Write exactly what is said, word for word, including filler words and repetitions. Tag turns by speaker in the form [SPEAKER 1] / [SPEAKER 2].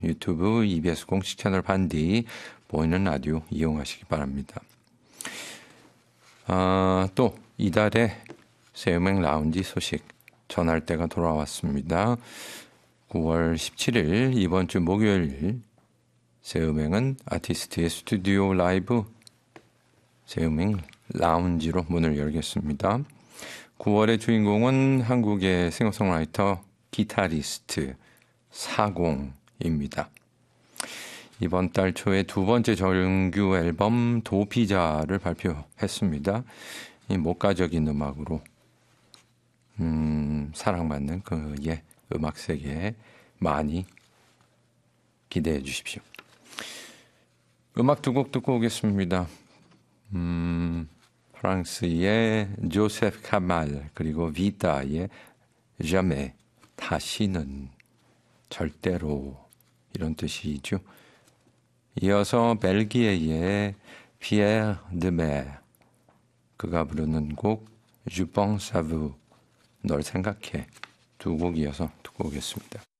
[SPEAKER 1] 유튜브 이비에스 공식 채널 반디 보이는 라디오 이용하시기 바랍니다. 아, 또 이달의 새음악 라운지 소식 전할 때가 돌아왔습니다. 구월 십칠일 이번 주 목요일 새음악은 아티스트의 스튜디오 라이브 새음악 라운지로 문을 열겠습니다. 구월의 주인공은 한국의 싱어송라이터 기타리스트 사공입니다. 이번 달 초에 두 번째 정규 앨범 도피자를 발표했습니다. 이 목가적인 음악으로 음, 사랑받는 그의 음악 세계에 많이 기대해 주십시오. 음악 두 곡 듣고 오겠습니다. 음, 프랑스의 조세프 카말 그리고 비타의 jamais 다시는 절대로 이런 뜻이죠. 이어서 벨기에의 피에르 드메 그가 부르는 곡 Je pense à vous 널 생각해 두 곡 이어서 듣고 오겠습니다.